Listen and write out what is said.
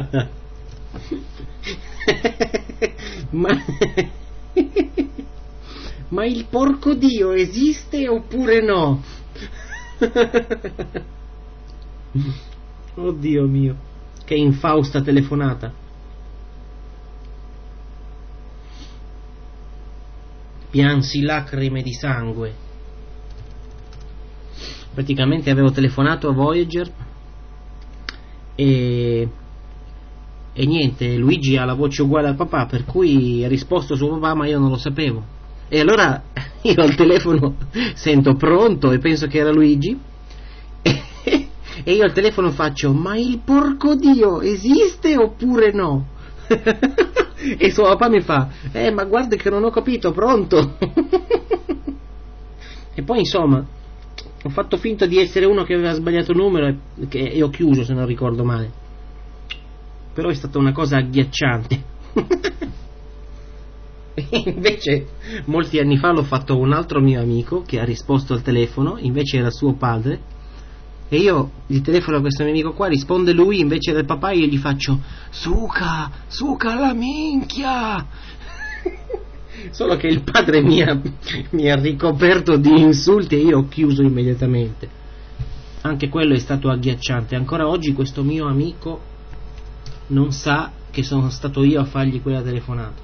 ma, ma il porco Dio esiste oppure no? Oddio mio, che infausta telefonata. Piansi lacrime di sangue. Praticamente avevo telefonato a Voyager e niente, Luigi ha la voce uguale al papà, per cui ha risposto suo papà, ma io non lo sapevo. E allora io al telefono sento pronto e penso che era Luigi e io al telefono faccio: ma il porco Dio esiste oppure no? E suo papà mi fa: ma guarda che non ho capito, pronto. E poi insomma ho fatto finta di essere uno che aveva sbagliato il numero e ho chiuso, se non ricordo male. Però è stata una cosa agghiacciante. Invece molti anni fa l'ho fatto a un altro mio amico che ha risposto al telefono, invece era suo padre, e io gli telefono a questo mio amico qua, risponde lui invece del papà, e io gli faccio: suca la minchia. Solo che il padre mi ha ricoperto di insulti e io ho chiuso immediatamente. Anche quello è stato agghiacciante. Ancora oggi questo mio amico non sa che sono stato io a fargli quella telefonata.